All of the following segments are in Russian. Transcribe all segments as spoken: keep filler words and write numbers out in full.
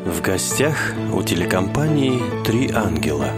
В гостях у телекомпании «Три ангела».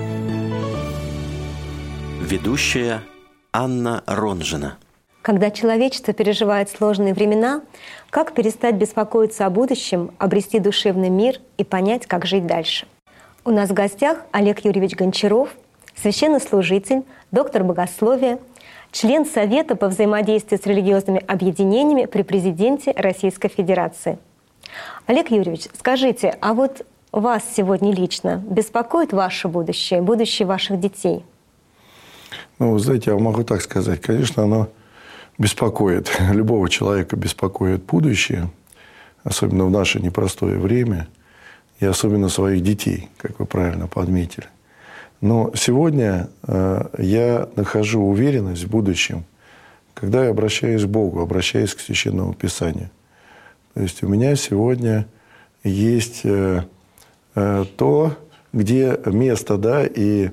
Ведущая Анна Ронжина. Когда человечество переживает сложные времена, как перестать беспокоиться о будущем, обрести душевный мир и понять, как жить дальше? У нас в гостях Олег Юрьевич Гончаров, священнослужитель, доктор богословия, член Совета по взаимодействию с религиозными объединениями при президенте Российской Федерации. Олег Юрьевич, скажите, а вот вас сегодня лично беспокоит ваше будущее, будущее ваших детей? Ну, вы знаете, я могу так сказать. Конечно, оно беспокоит. Любого человека беспокоит будущее, особенно в наше непростое время, и особенно своих детей, как вы правильно подметили. Но сегодня э, я нахожу уверенность в будущем, когда я обращаюсь к Богу, обращаюсь к Священному Писанию. То есть у меня сегодня есть э, э, то, где место, да, и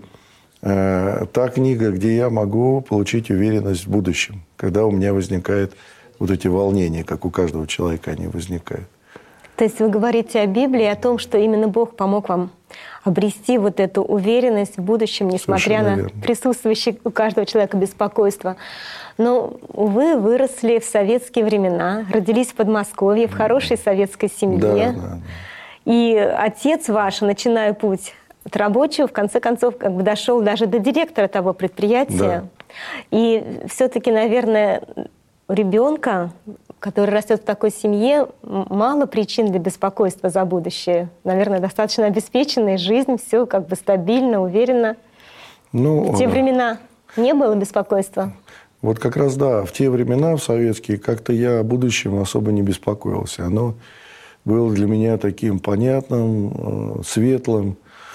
э, та книга, где я могу получить уверенность в будущем, когда у меня возникают вот эти волнения, как у каждого человека они возникают. То есть вы говорите о Библии, о том, что именно Бог помог вам обрести вот эту уверенность в будущем, несмотря Совершенно на верно. присутствующее у каждого человека беспокойство. Но вы выросли в советские времена, родились в Подмосковье, в хорошей советской семье. Да, да, да. И отец ваш, начиная путь от рабочего, в конце концов, как бы дошел даже до директора того предприятия. Да. И все-таки, наверное, у ребенка, который растет в такой семье, мало причин для беспокойства за будущее. Наверное, достаточно обеспеченная жизнь, все как бы стабильно, уверенно. Ну, В те времена не было беспокойства? Вот как раз, да, в те времена, в советские, как-то я о будущем особо не беспокоился. Оно было для меня таким понятным, светлым,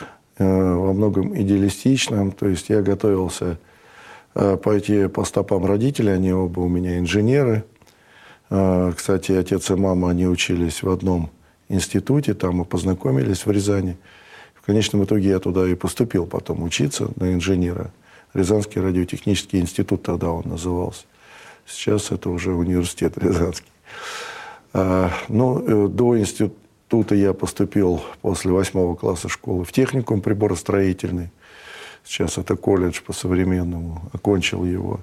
во многом идеалистичным. То есть я готовился пойти по стопам родителей, они оба у меня инженеры. Кстати, отец и мама, они учились в одном институте, там мы познакомились в Рязани. В конечном итоге я туда и поступил потом учиться на инженера. Рязанский радиотехнический институт тогда он назывался. Сейчас это уже университет Рязанский. Ну, до института я поступил после восьмого класса школы в техникум приборостроительный. Сейчас это колледж по-современному. Окончил его.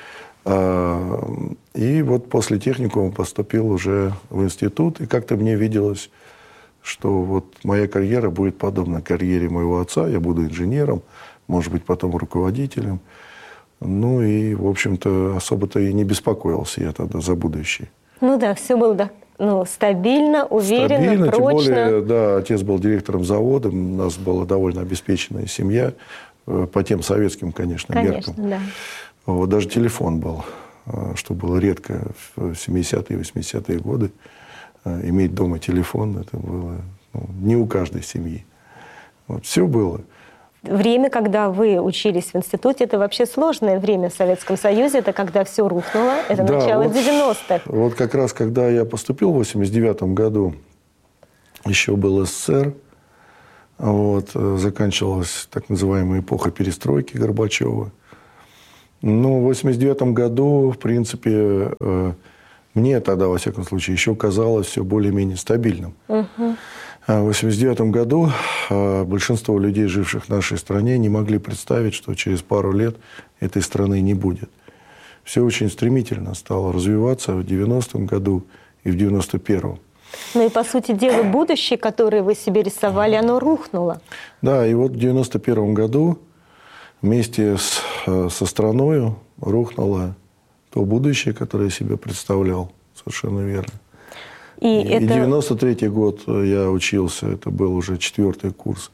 И вот после техникума поступил уже в институт. И как-то мне виделось, что вот моя карьера будет подобна карьере моего отца. Я буду инженером, может быть, потом руководителем. Ну и, в общем-то, особо-то и не беспокоился я тогда за будущее. Ну да, все было да, ну, стабильно, уверенно, Стабильно, прочно. тем более, да, отец был директором завода, у нас была довольно обеспеченная семья, по тем советским, конечно, Конечно, меркам. да. Вот, даже телефон был, что было редко в семидесятые, восьмидесятые годы. Иметь дома телефон, это было ну, не у каждой семьи. Вот, все было. Время, когда вы учились в институте, это вообще сложное время в Советском Союзе. Это когда все рухнуло. Это Да, начало вот, девяностых. Вот как раз, когда я поступил в восемьдесят девятом году, еще был СССР. Вот, заканчивалась так называемая эпоха перестройки Горбачева. Но в восемьдесят девятом году, в принципе, мне тогда, во всяком случае, еще казалось все более-менее стабильным. Угу. В восемьдесят девятом году большинство людей, живших в нашей стране, не могли представить, что через пару лет этой страны не будет. Все очень стремительно стало развиваться в девяностом году и в девяносто первом. Ну и, по сути дела, будущее, которое вы себе рисовали, оно рухнуло. Да, и вот в девяносто первом году вместе с, со страною рухнуло то будущее, которое я себе представлял. Совершенно верно. И, и это... девяносто третий год я учился, это был уже четвертый курс.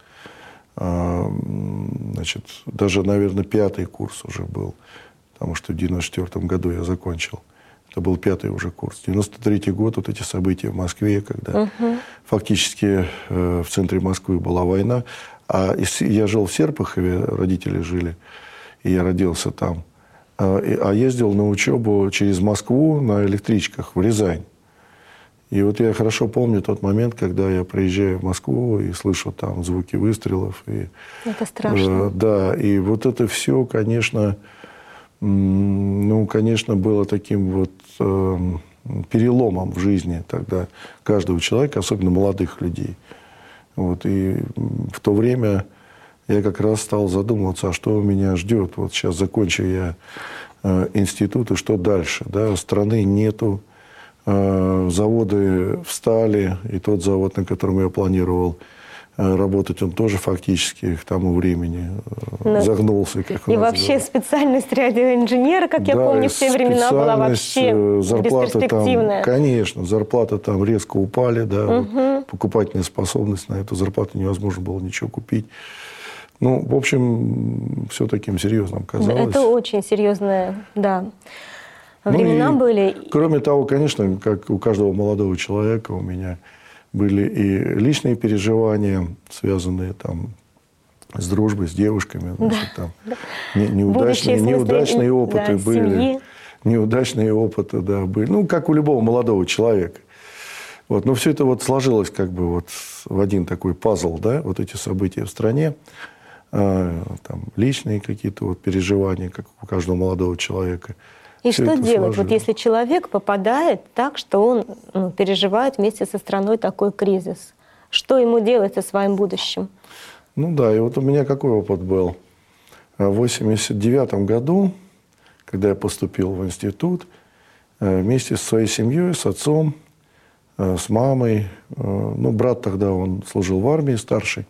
Значит, даже, наверное, пятый курс уже был, потому что в девяносто четвертом году я закончил. Это был пятый уже курс. девяносто третий год, вот эти события в Москве, когда угу. фактически в центре Москвы была война. А я жил в Серпухове, родители жили, и я родился там. А ездил на учебу через Москву на электричках в Рязань. И вот я хорошо помню тот момент, когда я приезжаю в Москву и слышу там звуки выстрелов. И, это страшно. Э, да, и вот это все, конечно, ну, конечно, было таким вот э, переломом в жизни тогда каждого человека, особенно молодых людей. Вот, и в то время я как раз стал задумываться, а что меня ждет. Вот сейчас закончу я э, институт, и что дальше? Да? Страны нету, э, заводы встали, и тот завод, на котором я планировал э, работать, он тоже фактически к тому времени э, Но загнулся. Как и вообще говорят. Специальность радиоинженера, как я да, помню, в те времена была вообще зарплата бесперспективная. Там, конечно, зарплаты там резко упали, да, угу. вот, покупательная способность, на эту зарплату невозможно было ничего купить. Ну, в общем, все таким серьезным казалось. Это очень серьезные, да, времена ну, были. Кроме того, конечно, как у каждого молодого человека, у меня были и личные переживания, связанные там с дружбой, с девушками. Значит, там, да. не, неудачные, смысле, неудачные опыты да, были. Семьи. Неудачные опыты, да, были. Ну, как у любого молодого человека. Вот. Но все это вот сложилось как бы вот в один такой пазл, да, вот эти события в стране. Там, личные какие-то вот переживания, как у каждого молодого человека. И Все что делать, сложилось. вот если человек попадает так, что он ну, переживает вместе со страной такой кризис? Что ему делать со своим будущим? Ну да, и вот у меня какой опыт был. В восемьдесят девятом году, когда я поступил в институт, вместе со своей семьей, с отцом, с мамой, ну, брат тогда, он служил в армии, старший,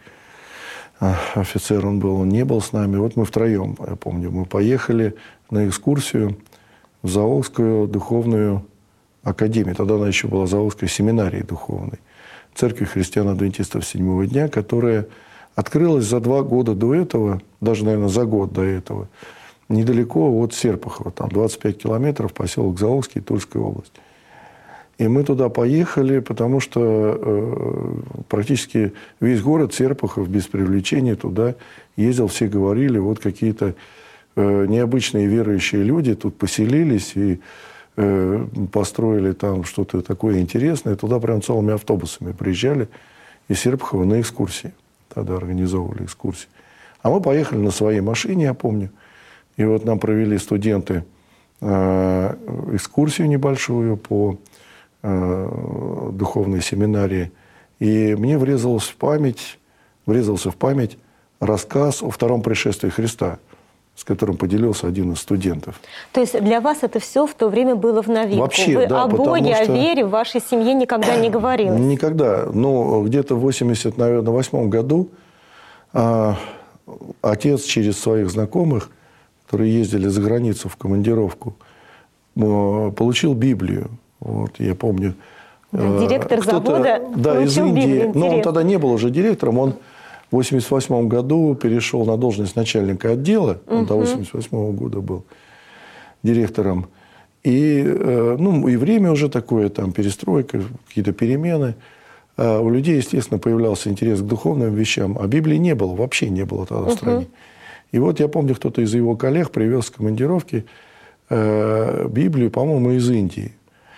офицер он был, он не был с нами. Вот мы втроем, я помню, мы поехали на экскурсию в Заволжскую духовную академию. Тогда она еще была Заволжской семинарией духовной. Церковь христиан-адвентистов седьмого дня, которая открылась за два года до этого, даже, наверное, за год до этого, недалеко от Серпухова, там двадцать пять километров, поселок Заволжский, Тульская область. И мы туда поехали, потому что э, практически весь город Серпухов без привлечения туда ездил, все говорили, вот какие-то э, необычные верующие люди тут поселились и э, построили там что-то такое интересное. Туда прям целыми автобусами приезжали из Серпухова на экскурсии. Тогда организовывали экскурсии. А мы поехали на своей машине, я помню. И вот нам провели студенты э, экскурсию небольшую по духовной семинарии. И мне врезалось в память, врезался в память рассказ о втором пришествии Христа, с которым поделился один из студентов. То есть для вас это все в то время было в новинку? Вообще, Вы да, о Боге, что... о вере в вашей семье никогда не говорилось? Никогда. Но где-то в восемьдесят восьмом году а, отец через своих знакомых, которые ездили за границу в командировку, получил Библию. Вот, я помню. Да, директор завода да, из Индии. Библию, но он тогда не был уже директором. Он в восемьдесят восьмом году перешел на должность начальника отдела. Он до восемьдесят восьмого года был директором. И, ну, и время уже такое, там, перестройка, какие-то перемены. А у людей, естественно, появлялся интерес к духовным вещам. А Библии не было, вообще не было тогда в стране. И вот я помню, кто-то из его коллег привез с командировки э, Библию, по-моему, из Индии.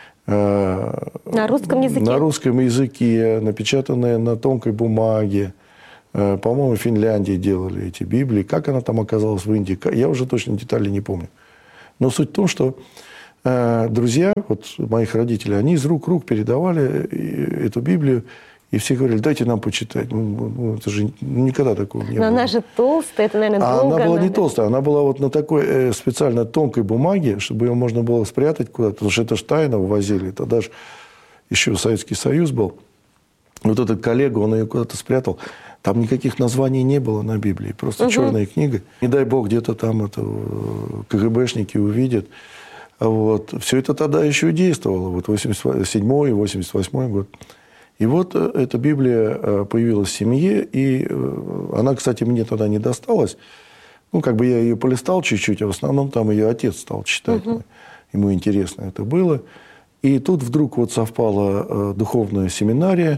На русском языке? На русском языке, напечатанная на тонкой бумаге. По-моему, в Финляндии делали эти Библии. Как она там оказалась в Индии, я уже точно детали не помню. Но суть в том, что друзья вот, моих родителей, они из рук в рук передавали эту Библию. И все говорили, дайте нам почитать. Ну, это же никогда такого не Но было. она же толстая, это, наверное, а долго. Она была надо. не толстая, она была вот на такой э, специально тонкой бумаге, чтобы ее можно было спрятать куда-то, потому что это ж тайно ввозили. Тогда же еще Советский Союз был. Вот этот коллега, он ее куда-то спрятал. Там никаких названий не было на Библии, просто угу. черная книга. Не дай бог, где-то там это, КГБшники увидят. Вот. Все это тогда еще действовало, вот восемьдесят седьмой, восемьдесят восьмой год. И вот эта Библия появилась в семье, и она, кстати, мне тогда не досталась. Ну, как бы я ее полистал чуть-чуть, а в основном там ее отец стал читать. Угу. Ему интересно это было. И тут вдруг вот совпала духовная семинария,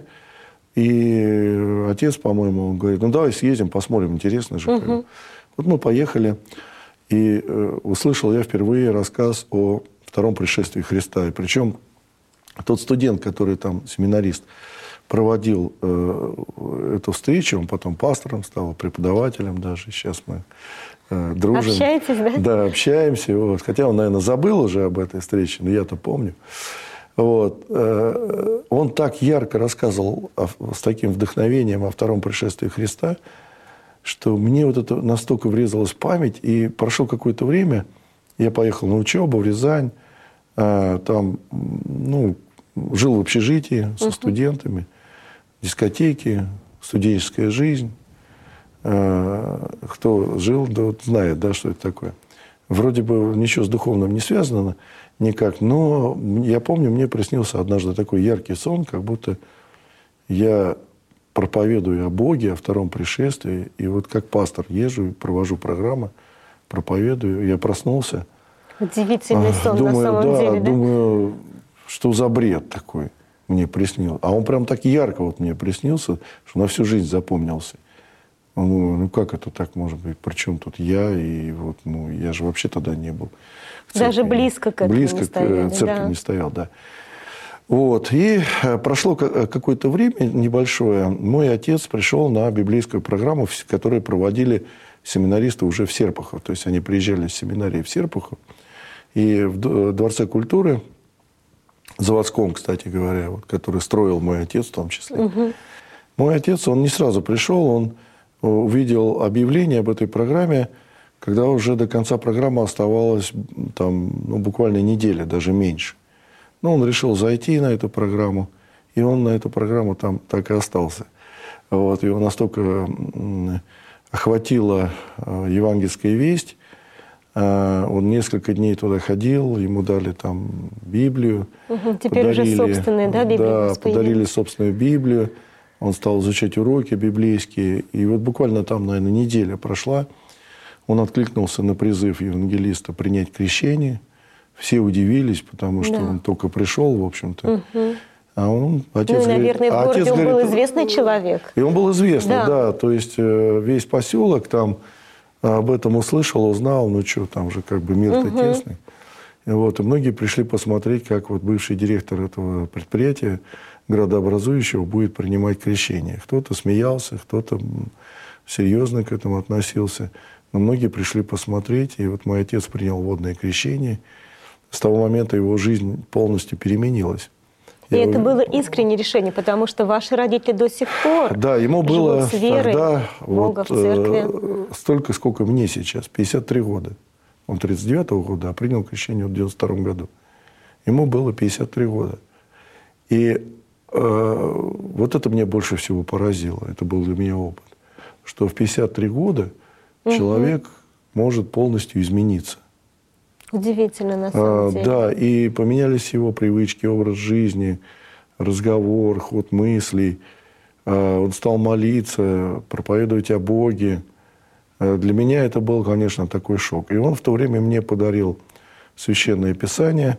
и отец, по-моему, он говорит, ну, давай съездим, посмотрим, интересно же. Угу. Вот мы поехали, и услышал я впервые рассказ о втором пришествии Христа. И причем тот студент, который там, семинарист, проводил э, эту встречу, он потом пастором стал, преподавателем даже. Сейчас мы э, дружим. Общаетесь, да? Да, общаемся. Вот. Хотя он, наверное, забыл уже об этой встрече, но я-то помню. Вот. Он так ярко рассказывал с таким вдохновением о втором пришествии Христа, что мне вот это настолько врезалось в память. И прошло какое-то время, я поехал на учебу в Рязань, там, ну, жил в общежитии со студентами, дискотеки, студенческая жизнь. Кто жил, да, вот знает, да, что это такое. Вроде бы ничего с духовным не связано никак, но я помню, мне приснился однажды такой яркий сон, как будто я проповедую о Боге, о втором пришествии, и вот как пастор езжу, провожу программы, проповедую, я проснулся. Удивительный сон, думаю, на самом да, деле, да? Думаю, что за бред такой мне приснился. А он прям так ярко вот мне приснился, что на всю жизнь запомнился. Ну, ну как это так может быть? Причем тут я? И вот, ну, я же вообще тогда не был. Даже близко к этому близко не стояли, к церкви да. не стоял, да. Вот. И прошло какое-то время небольшое. Мой отец пришел на библейскую программу, которую проводили семинаристы уже в Серпухов. То есть они приезжали с семинарии в Серпухов. И в Дворце культуры, заводском, кстати говоря, вот, который строил мой отец в том числе. Угу. Мой отец, он не сразу пришел, он увидел объявление об этой программе, когда уже до конца программы оставалось там, ну, буквально неделя, даже меньше. Но он решил зайти на эту программу, и он на эту программу там так и остался. Вот, его настолько охватила евангельская весть, он несколько дней туда ходил, ему дали там Библию. Угу, теперь подарили, уже собственная, да, Библия? Да, подарили собственную Библию. Он стал изучать уроки библейские. И вот буквально там, наверное, неделя прошла. Он откликнулся на призыв евангелиста принять крещение. Все удивились, потому что да. он только пришел, в общем-то. Угу. А он, отец, ну, и, наверное, говорит, в городе он говорит, был известный человек. И он был известный, да. да. То есть весь поселок там об этом услышал, узнал. Ну что, там же как бы мир-то угу. тесный. И, вот, и многие пришли посмотреть, как вот бывший директор этого предприятия градообразующего будет принимать крещение. Кто-то смеялся, кто-то серьезно к этому относился. Но многие пришли посмотреть. И вот мой отец принял водное крещение. С того момента его жизнь полностью переменилась. И Я это ув... было искреннее решение, потому что ваши родители до сих пор да, ему было с верой тогда Бога вот, в церкви. Столько, сколько мне сейчас, пятьдесят три года. Он тридцать девятого года, а принял крещение в девяносто втором году. Ему было пятьдесят три года. И э, вот это меня больше всего поразило. Это был для меня опыт. Что в пятьдесят три года угу. человек может полностью измениться. Удивительно, на самом а, деле. Да, и поменялись его привычки, образ жизни, разговор, ход мыслей. А, он стал молиться, проповедовать о Боге. А, для меня это был, конечно, такой шок. И он в то время мне подарил Священное Писание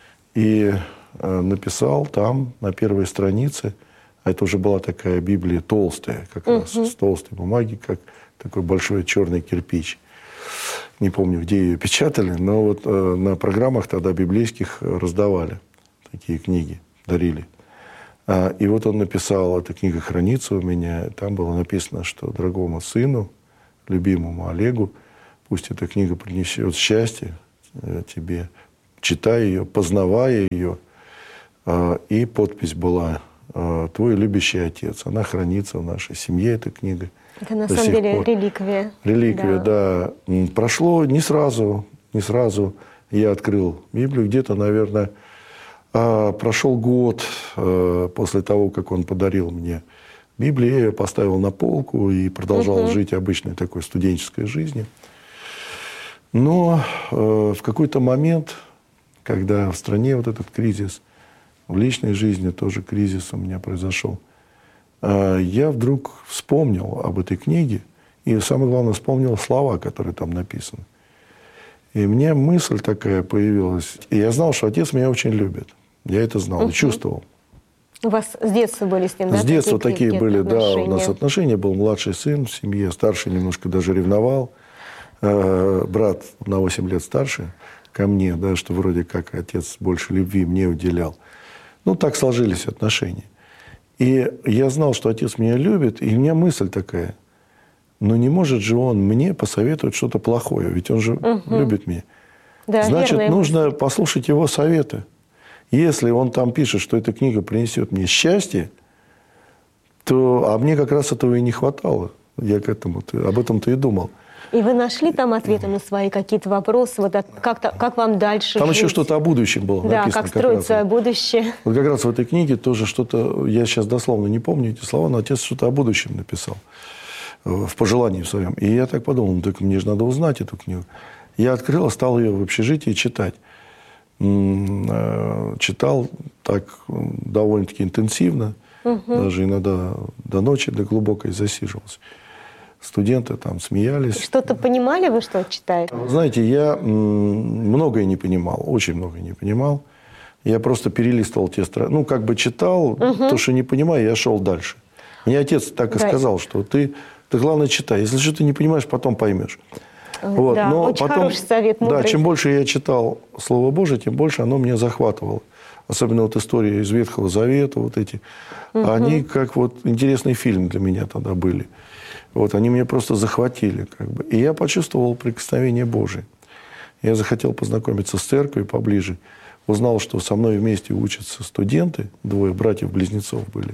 и а, написал там, на первой странице, а это уже была такая Библия толстая, как угу. раз с толстой бумаги, как такой большой черный кирпич. Не помню, где ее печатали, но вот э, на программах тогда библейских раздавали такие книги, дарили. А, и вот он написал, эта книга хранится у меня, там было написано, что дорогому сыну, любимому Олегу, пусть эта книга принесет счастье э, тебе, читая ее, познавая ее. Э, и подпись была э, «Твой любящий отец». Она хранится в нашей семье, эта книга. Это на самом деле пор. реликвия. Реликвия, да. да. Прошло не сразу, не сразу я открыл Библию. Где-то, наверное, прошел год после того, как он подарил мне Библию. Я ее поставил на полку и продолжал угу. жить обычной такой студенческой жизнью. Но в какой-то момент, когда в стране вот этот кризис, в личной жизни тоже кризис у меня произошел, я вдруг вспомнил об этой книге и, самое главное, вспомнил слова, которые там написаны. И мне мысль такая появилась. И я знал, что отец меня очень любит. Я это знал угу. и чувствовал. У вас с детства были с ним, да? С детства такие, такие были, отношения? да. У нас отношения. Был младший сын в семье, старший немножко даже ревновал. Брат на восемь лет старше ко мне, да, что вроде как отец больше любви мне уделял. Ну, так сложились отношения. И я знал, что отец меня любит, и у меня мысль такая, ну не может же он мне посоветовать что-то плохое, ведь он же угу. любит меня. Да, Значит, нужно мысль. послушать его советы. Если он там пишет, что эта книга принесет мне счастье, то, а мне как раз этого и не хватало. Я к этому, об этом-то и думал. И вы нашли там ответы на свои какие-то вопросы? Вот как, как вам дальше Там жить? еще что-то о будущем было да, написано. как строить как свое будущее. Вот как раз в этой книге тоже что-то, я сейчас дословно не помню эти слова, но отец что-то о будущем написал в пожелании своем. И я так подумал, ну так мне же надо узнать эту книгу. Я открыл, стал ее в общежитии читать. Читал так довольно-таки интенсивно, угу. даже иногда до ночи, до глубокой засиживался. Студенты там смеялись. Что-то понимали вы, что читаете? Знаете, я многое не понимал, очень многое не понимал. Я просто перелистывал те страницы. Ну, как бы читал, угу. то, что не понимаю, я шел дальше. Мне отец так и да. сказал, что ты, ты, главное, читай. Если что ты не понимаешь, потом поймешь. Вот. Да, но очень потом, хороший совет, мудрый. Да, чем больше я читал Слово Божие, тем больше оно меня захватывало. Особенно вот истории из Ветхого Завета, вот эти. Угу. Они как вот интересный фильм для меня тогда были. Вот, они меня просто захватили. Как бы. И я почувствовал прикосновение Божие. Я захотел познакомиться с церковью поближе. Узнал, что со мной вместе учатся студенты, двое братьев-близнецов были,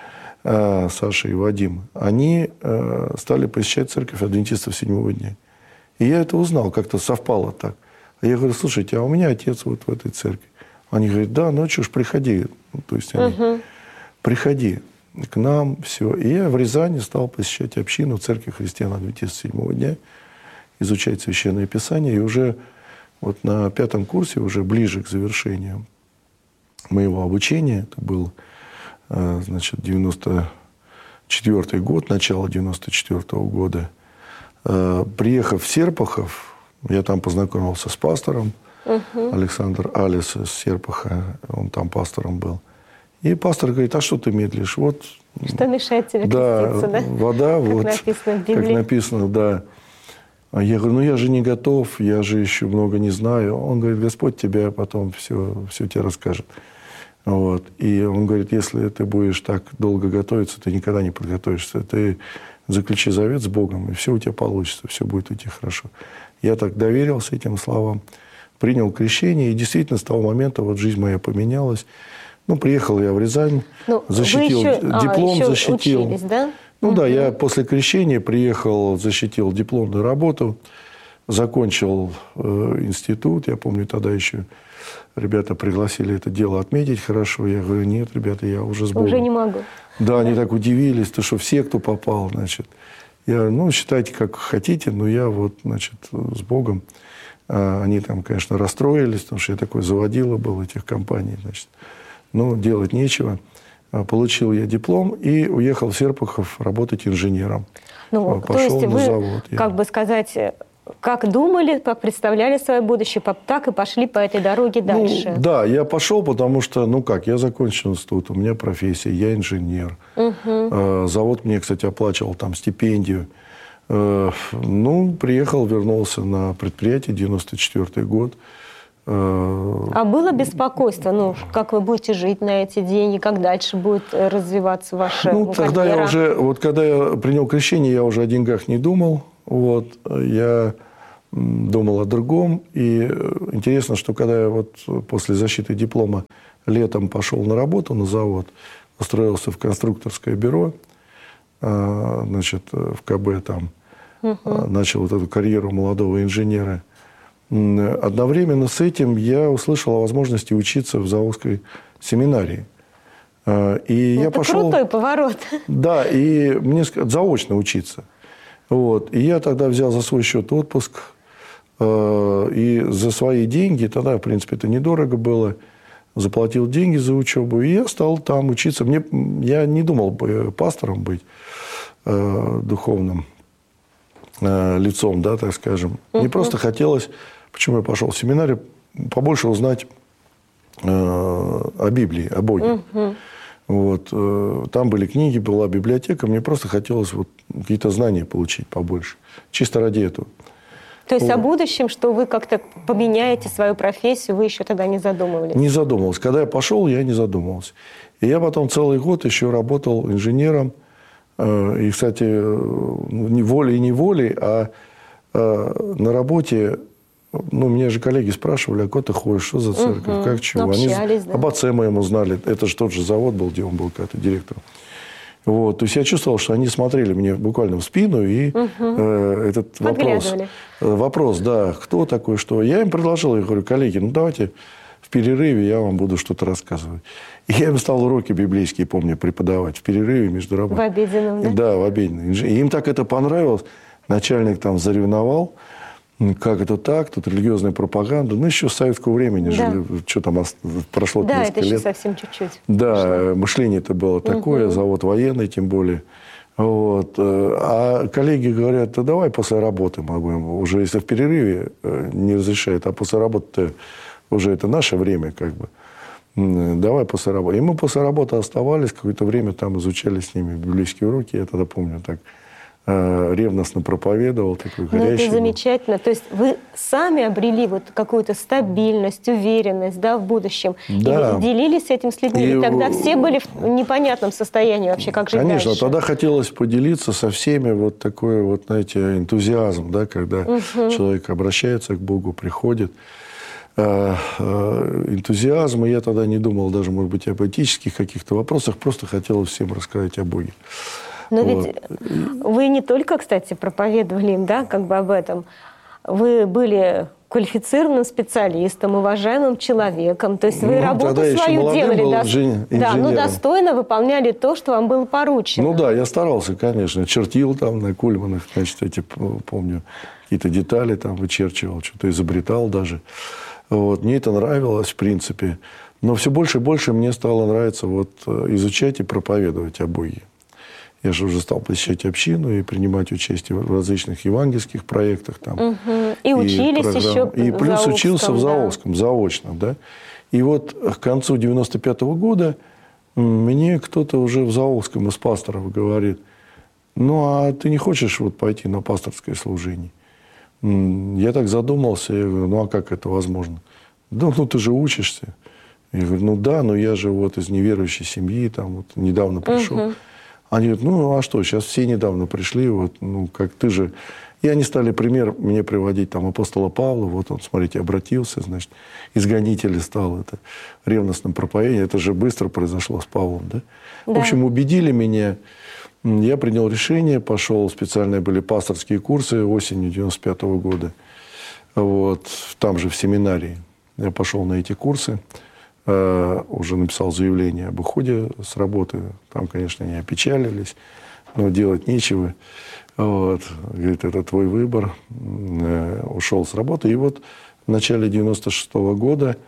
Саша и Вадим. Они стали посещать церковь адвентистов седьмого дня. И я это узнал, как-то совпало так. А я говорю, слушайте, а у меня отец вот в этой церкви. Они говорят, да, ну что ж, приходи. Ну, то есть они, угу. приходи к нам, все. И я в Рязани стал посещать общину церкви христиан-адвентистов седьмого дня, изучать Священное Писание. И уже вот на пятом курсе, уже ближе к завершению моего обучения, это был, значит, девяносто четвёртый год, начало девяносто четвёртого года, приехав в Серпухов, я там познакомился с пастором, uh-huh. Александр Алис из Серпуха, он там пастором был. И пастор говорит, а что ты медлишь? Вот, что мешает тебе да, креститься, да? Вода, как вот, написано в Библии. Как написано, да. А я говорю, ну я же не готов, я же еще много не знаю. Он говорит, Господь тебя потом все, все тебе расскажет. Вот. И он говорит, если ты будешь так долго готовиться, ты никогда не подготовишься. Ты заключи завет с Богом, и все у тебя получится, все будет у тебя хорошо. Я так доверился этим словам, принял крещение, и действительно с того момента вот жизнь моя поменялась. Ну, приехал я в Рязань, ну, защитил еще, диплом, а, еще защитил. Учились, да? Ну угу. да, я после крещения приехал, защитил дипломную работу, закончил э, институт. Я помню, тогда еще ребята пригласили это дело отметить хорошо. Я говорю, нет, ребята, я уже с Богом. Уже не могу. Да, они так удивились, то что все, кто попал, значит. Я, ну, считайте, как хотите, но я вот, значит, с Богом. А они там, конечно, расстроились, потому что я такой заводила был этих компаний, значит. Но делать нечего. Получил я диплом и уехал в Серпухов работать инженером. Ну, Пошел то есть на вы, завод. как бы сказать, как думали, как представляли свое будущее, так и пошли по этой дороге дальше. Ну, да, я пошел, потому что, ну как, я закончил институт, у меня профессия, я инженер. Угу. Завод мне, кстати, оплачивал там стипендию. Ну, приехал, вернулся на предприятие, девяносто четвёртый год. А было беспокойство, ну, как вы будете жить на эти деньги, как дальше будет развиваться ваша ну, карьера? Тогда я уже, вот когда я принял крещение, я уже о деньгах не думал. Вот, я думал о другом. И интересно, что когда я вот после защиты диплома летом пошел на работу на завод, устроился в конструкторское бюро, значит, в КБ там, угу. начал вот эту карьеру молодого инженера. Одновременно с этим я услышал о возможности учиться в Заволжской семинарии. И я Это пошел, крутой поворот. Да, и мне сказали, заочно учиться. Вот. И я тогда взял за свой счет отпуск. И за свои деньги, тогда, в принципе, это недорого было, заплатил деньги за учебу. И я стал там учиться. Мне, я не думал пастором быть, духовным лицом, да, так скажем. Мне uh-huh. просто хотелось, почему я пошел в семинарию, побольше узнать э, о Библии, о Боге. Uh-huh. Вот, э, там были книги, была библиотека, мне просто хотелось вот какие-то знания получить побольше, чисто ради этого. То есть вот. О будущем, что вы как-то поменяете свою профессию, вы еще тогда не задумывались? Не задумывался. Когда я пошел, я не задумывался. И я потом целый год еще работал инженером. И, кстати, волей-неволей, а на работе ну, мне же коллеги спрашивали, а куда ты ходишь, что за церковь, угу. как, чего. Они да? Об отце моему знали. Это же тот же завод был, где он был когда-то директором. Вот. То есть я чувствовал, что они смотрели мне буквально в спину, и угу. э, этот вопрос, вопрос, да, кто такой, что. Я им предложил, я говорю, коллеги, ну давайте в перерыве я вам буду что-то рассказывать. И я им стал уроки библейские, помню, преподавать в перерыве между работой. В обеденном, да? Да, в обеденном. И им так это понравилось. Начальник там заревновал. Как это так? Тут религиозная пропаганда. Ну, еще с советского времени. Да. Же, что там прошло да, несколько лет. Да, это еще совсем чуть-чуть. Да, прошло. Мышление-то было такое, угу. завод военный тем более. Вот. А коллеги говорят, да давай после работы могу. Уже если в перерыве не разрешает, а после работы уже это наше время как бы. Давай после работы. И мы после работы оставались, какое-то время там изучали с ними библейские уроки. Я тогда помню так. Ревностно проповедовал, такой горячий. Ну, это замечательно. То есть вы сами обрели вот какую-то стабильность, уверенность, да, в будущем. Да. И делились этим с людьми. И... И тогда все были в непонятном состоянии вообще, как жить Конечно, дальше. тогда хотелось поделиться со всеми вот такой вот, знаете, энтузиазм, да, когда угу. человек обращается к Богу, приходит. Энтузиазм, и я тогда не думал даже, может быть, об этических каких-то вопросах, просто хотелось всем рассказать о Боге. Но вот. Ведь вы не только, кстати, проповедовали им, да, как бы об этом. Вы были квалифицированным специалистом, уважаемым человеком. То есть вы ну, работу свою делали, был, да, инженером. Да, но достойно выполняли то, что вам было поручено. Ну да, я старался, конечно. Чертил там на Кульманах, значит, эти, помню, какие-то детали там вычерчивал, что-то изобретал даже. Вот. Мне это нравилось, в принципе. Но все больше и больше мне стало нравиться вот, изучать и проповедовать о Боге. Я же уже стал посещать общину и принимать участие в различных евангельских проектах. Там, угу. И учились программ. еще И плюс Заокском, учился в да. Заокском, заочно. Да? И вот к концу девяносто пятого года мне кто-то уже в Заокском из пасторов говорит, ну, а ты не хочешь вот пойти на пасторское служение? Я так задумался, я говорю, ну, а как это возможно? Да, ну, ты же учишься. Я говорю, ну, да, но я же вот из неверующей семьи, там, вот, недавно пришел. Угу. Они говорят, ну, а что, сейчас все недавно пришли, вот, ну, как ты же... И они стали пример мне приводить, там, апостола Павла, вот он, смотрите, обратился, значит, изгонитель стал, это ревностным проповедием, это же быстро произошло с Павлом, да? Да. В общем, убедили меня, я принял решение, пошел, специальные были пасторские курсы осенью девяносто пятого года, вот, там же в семинарии, я пошел на эти курсы, уже написал заявление об уходе с работы. Там, конечно, они опечалились, но делать нечего. Вот. Говорит, это твой выбор. Ушел с работы. И вот в начале девяносто шестого года,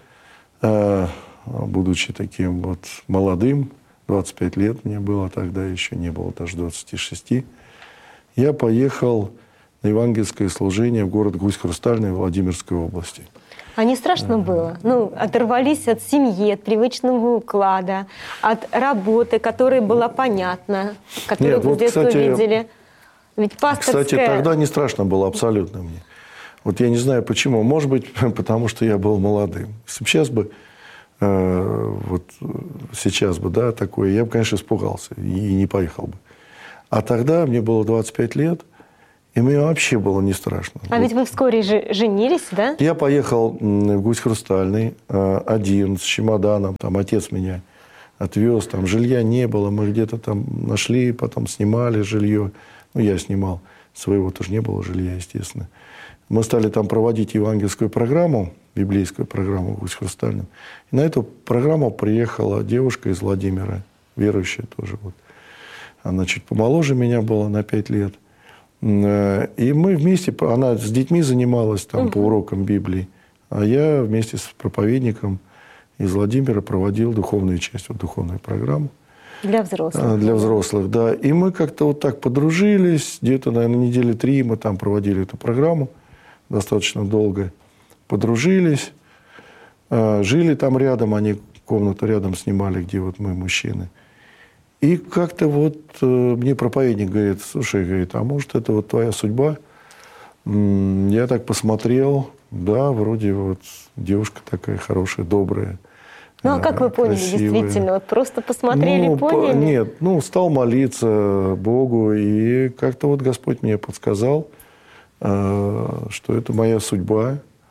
будучи таким вот молодым, двадцать пять лет мне было тогда, еще не было даже двадцати шести, я поехал на евангельское служение в город Гусь-Хрустальный Владимирской области. А не страшно было? Ну, оторвались от семьи, от привычного уклада, от работы, которая была понятна, которую Нет, вы вот, с детства кстати, видели. Ведь пасторская... Кстати, тогда не страшно было абсолютно мне. Вот я не знаю почему. Может быть, потому что я был молодым. Если бы сейчас бы, э, вот сейчас бы, да, такое, я бы, конечно, испугался и не поехал бы. А тогда мне было двадцать пять лет, и мне вообще было не страшно. А вот. Ведь вы вскоре же женились, да? Я поехал в Гусь-Хрустальный один с чемоданом. Там отец меня отвез. Там жилья не было. Мы где-то там нашли, потом снимали жилье. Ну, я снимал. Своего тоже не было жилья, естественно. Мы стали там проводить евангельскую программу, библейскую программу в Гусь-Хрустальном. И на эту программу приехала девушка из Владимира, верующая тоже. Вот. Она чуть помоложе меня была на пять лет. И мы вместе, она с детьми занималась там, угу. по урокам Библии, а я вместе с проповедником из Владимира проводил духовную часть, вот, духовную программу. Для взрослых. Для взрослых, да. И мы как-то вот так подружились, где-то, наверное, недели три мы там проводили эту программу, достаточно долго. Подружились, жили там рядом, они комнату рядом снимали, где вот мы, мужчины. И как-то вот э, мне проповедник говорит, слушай, говорит, а может, это вот твоя судьба? М-м, я так посмотрел, да, вроде вот девушка такая хорошая, добрая. Ну, а как вы поняли, красивая. Действительно? Вот просто посмотрели, ну, поняли? По, нет, ну, стал молиться Богу, и как-то вот Господь мне подсказал, э, что это моя судьба.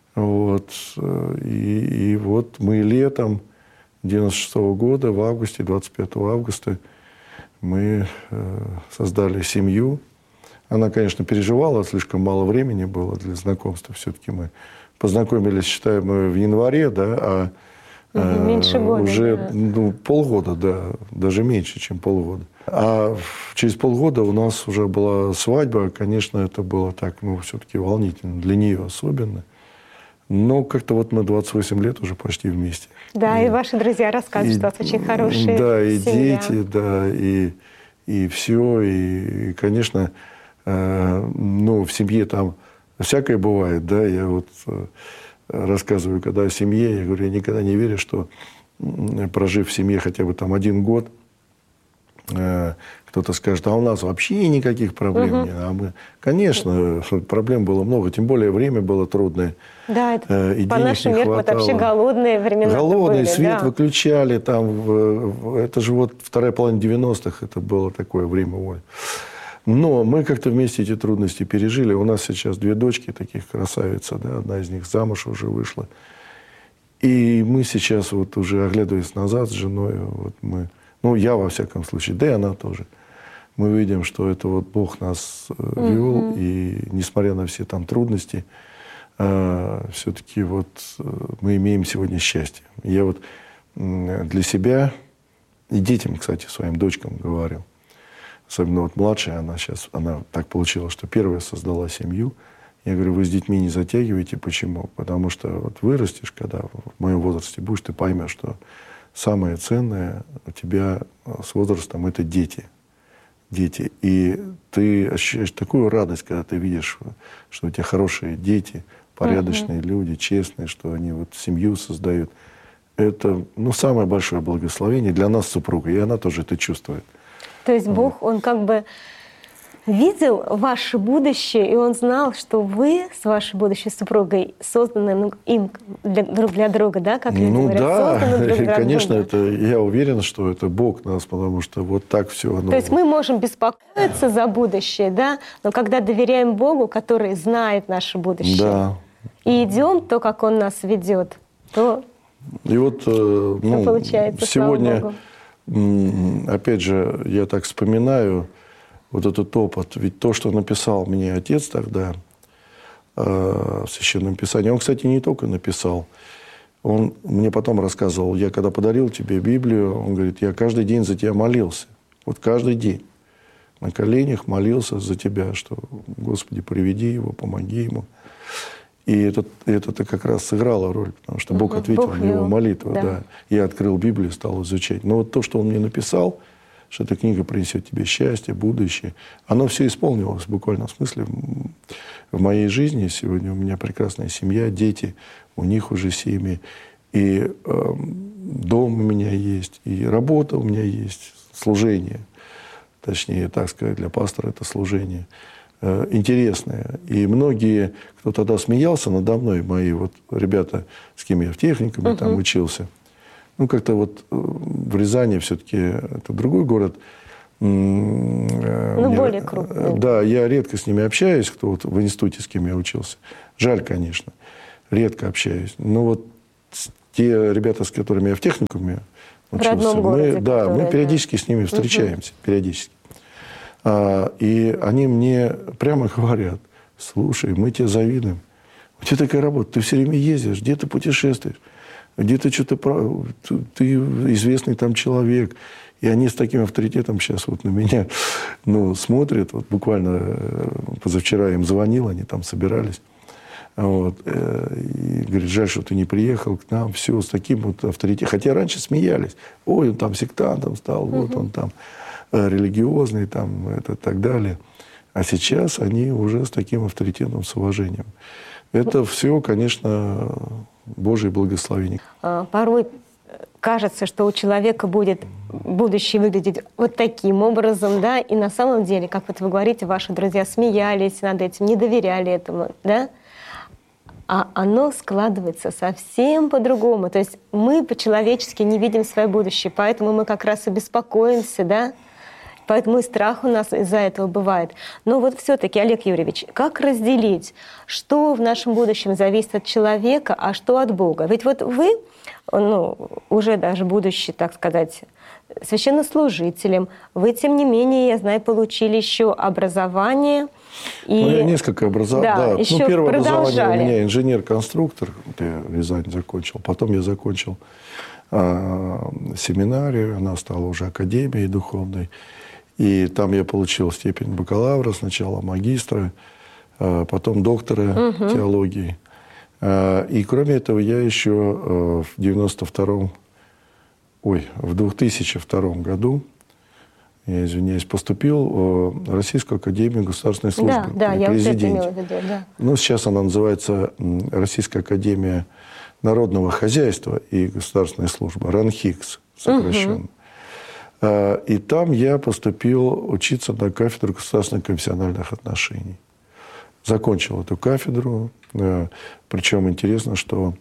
Вот. И, и вот мы летом девяносто шестого года, в августе, двадцать пятого августа, мы создали семью. Она, конечно, переживала, слишком мало времени было для знакомства. Все-таки мы познакомились, считаем, мы в январе, да, а меньше года, уже да. ну, полгода, да, даже меньше, чем полгода. А через полгода у нас уже была свадьба. Конечно, это было так, ну, все-таки волнительно, для нее особенно. Но как-то вот мы двадцать восемь лет уже почти вместе. Да, и, и ваши друзья рассказывают, и, что у вас очень хорошая да, и семья. дети, да, и, и все. И, и конечно, э, ну, в семье там всякое бывает, да. Я вот э, рассказываю, когда о семье, я говорю, я никогда не верю, что, прожив в семье хотя бы там один год, э, кто-то скажет, а у нас вообще никаких проблем Угу. нет. А мы, конечно, проблем было много, тем более время было трудное. Да, это И по денег нашим не меркам это вообще хватало. голодные времена Голодный, были, свет да. выключали. Там, в- это же вот вторая половина девяностых, это было такое время воли. Но мы как-то вместе эти трудности пережили. У нас сейчас две дочки таких красавицы, да, одна из них замуж уже вышла. И мы сейчас вот уже, оглядываясь назад с женой, вот мы, ну, я во всяком случае, да и она тоже, мы видим, что это вот Бог нас э, вел, Мгм. и несмотря на все там трудности, э, все-таки вот э, мы имеем сегодня счастье. Я вот м, для себя и детям, кстати, своим дочкам говорю, особенно вот младшая, она сейчас, она так получилась, что первая создала семью. Я говорю, вы с детьми не затягивайте. Почему? Потому что вот вырастешь, когда в моем возрасте будешь, ты поймешь, что самое ценное у тебя с возрастом – это дети. Дети. И ты ощущаешь такую радость, когда ты видишь, что у тебя хорошие дети, порядочные люди, честные, что они вот семью создают. Это, ну, самое большое благословение для нас с супругой, и она тоже это чувствует. То есть Бог, Он как бы видел ваше будущее, и Он знал, что вы с вашей будущей супругой созданы, ну, им для, друг для друга, да, как люди Ну говорят, да, созданы друг для конечно, друга. это, я уверен, что это Бог нас, потому что вот так все оно. То есть мы можем беспокоиться за будущее, да, но когда доверяем Богу, который знает наше будущее, Да. и идем то, как Он нас ведет, то И вот э, ну, получается, слава сегодня, Богу. м, опять же, я так вспоминаю вот этот опыт. Ведь то, что написал мне отец тогда э, в Священном Писании, он, кстати, не только написал, он мне потом рассказывал, я когда подарил тебе Библию, он говорит, я каждый день за тебя молился. Вот каждый день на коленях молился за тебя, что, Господи, приведи его, помоги ему. И это, это как раз сыграло роль, потому что Бог Мгм. ответил Бог на его вел, молитву. да. Да. Я открыл Библию, стал изучать. Но вот то, что он мне написал, что эта книга принесет тебе счастье, будущее, оно все исполнилось в буквальном смысле в моей жизни. Сегодня у меня прекрасная семья, дети, у них уже семьи. И э, дом у меня есть, и работа у меня есть, служение. Точнее, так сказать, для пастора это служение. Интересное. И многие, кто тогда смеялся надо мной, мои вот ребята, с кем я в техникуме там учился, ну, как-то вот в Рязани все-таки это другой город. Ну, более крупный. Да, я редко с ними общаюсь, кто вот в институте, с кем я учился. Жаль, конечно. Редко общаюсь. Но вот те ребята, с которыми я в техникуме учился, в родном мы, городе, да, мы которые, периодически да. с ними встречаемся, угу. периодически. А, и они мне прямо говорят, слушай, мы тебе завидуем. У тебя такая работа, ты все время ездишь, где ты путешествуешь, где ты что-то... Ты известный там человек. И они с таким авторитетом сейчас вот на меня ну, смотрят. Вот буквально позавчера им звонил, они там собирались. Вот. И говорит, жаль, что ты не приехал к нам. Все, с таким вот авторитетом. Хотя раньше смеялись. Ой, он там сектантом стал, угу. вот он там религиозный, там, это, так далее. А сейчас они уже с таким авторитетом, с уважением. Это все, конечно, Божье благословение. Порой кажется, что у человека будет будущее выглядеть вот таким образом, да, и на самом деле, как вот вы говорите, ваши друзья смеялись над этим, не доверяли этому, да, а оно складывается совсем по-другому. То есть мы по-человечески не видим свое будущее, поэтому мы как раз и беспокоимся, да, Поэтому и страх у нас из-за этого бывает. Но вот все-таки, Олег Юрьевич, как разделить, что в нашем будущем зависит от человека, а что от Бога? Ведь вот вы, ну, уже даже будучи, так сказать, священнослужителем, вы, тем не менее, я знаю, получили еще образование. И... Ну, я несколько образований. Да, да. еще Ну, первое продолжали. образование у меня инженер-конструктор. Я в Рязани закончил. Потом я закончил а, семинарию. Она стала уже академией духовной. И там я получил степень бакалавра, сначала магистра, а потом доктора угу. теологии. А, и кроме этого я еще а, в девяносто втором, ой, в две тысячи втором году, я извиняюсь, поступил в Российскую академию государственной службы. Да, да, я вот это имела в виду, да. Ну, сейчас она называется Российская академия народного хозяйства и государственной службы, РАНХИКС сокращенно. Угу. И там я поступил учиться на кафедру государственных конфессиональных отношений. Закончил эту кафедру. Причем интересно, что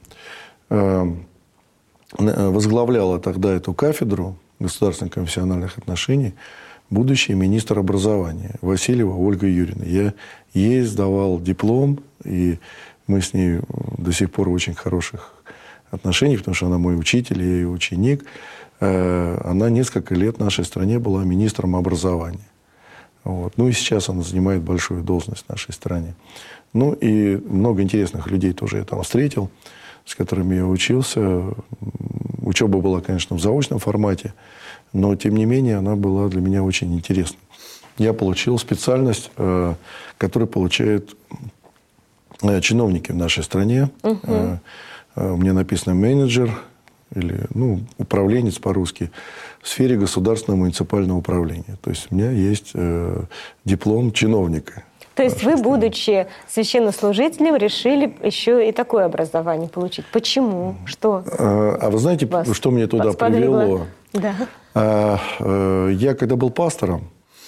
возглавляла тогда эту кафедру государственных конфессиональных отношений будущий министр образования Васильева Ольга Юрьевна. Я ей сдавал диплом, и мы с ней до сих пор в очень хороших отношениях, потому что она мой учитель, я ее ученик. Она несколько лет в нашей стране была министром образования. Вот. Ну и сейчас она занимает большую должность в нашей стране. Ну и много интересных людей тоже я там встретил, с которыми я учился. Учеба была, конечно, в заочном формате, но, тем не менее, она была для меня очень интересна. Я получил специальность, которую получают чиновники в нашей стране. Угу. У меня написано менеджер, или ну, управленец по-русски, в сфере государственного муниципального управления. То есть у меня есть диплом чиновника. То есть вы, будучи священнослужителем, решили еще и такое образование получить. Почему? Что? А, а вы знаете, вас что меня туда привело? Да. А, а, я, когда был пастором,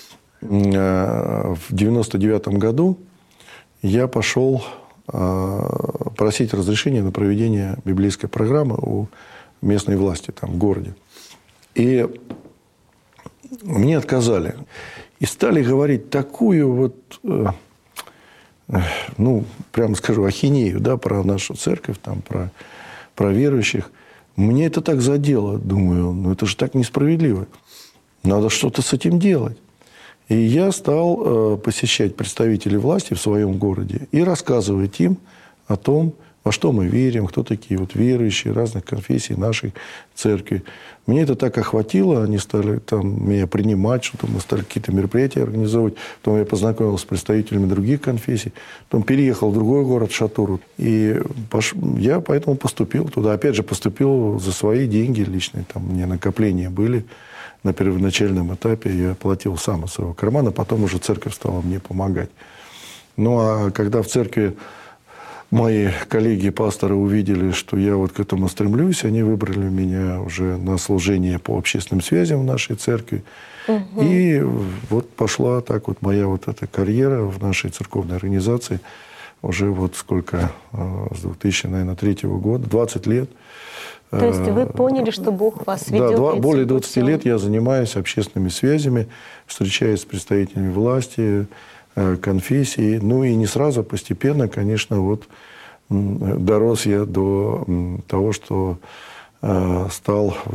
а, в девяносто девятом году я пошел а, просить разрешения на проведение библейской программы у местной власти там, в городе. И мне отказали. И стали говорить такую вот, э, ну, прямо скажу, ахинею, да, про нашу церковь, там, про, про верующих. Мне это так задело. Думаю, ну, это же так несправедливо. Надо что-то с этим делать. И я стал э, посещать представителей власти в своем городе и рассказывать им о том, во что мы верим, кто такие вот верующие разных конфессий нашей церкви. Мне это так охватило, они стали там меня принимать, что-то мы стали какие-то мероприятия организовывать. Потом я познакомился с представителями других конфессий. Потом переехал в другой город, Шатуру. И пош... я поэтому поступил туда. Опять же, поступил за свои деньги личные. Там у меня накопления были. На первоначальном этапе я платил сам из своего кармана. Потом уже церковь стала мне помогать. Ну, а когда в церкви мои коллеги-пасторы увидели, что я вот к этому стремлюсь, они выбрали меня уже на служение по общественным связям в нашей церкви. Угу. И вот пошла так вот моя вот эта карьера в нашей церковной организации. Уже вот сколько, с две тысячи третьего года, двадцать лет. То есть вы поняли, что Бог вас ведет? Да, более двадцати лет я занимаюсь общественными связями, встречаюсь с представителями власти, конфессии. Ну и не сразу, постепенно, конечно, вот дорос я до того, что стал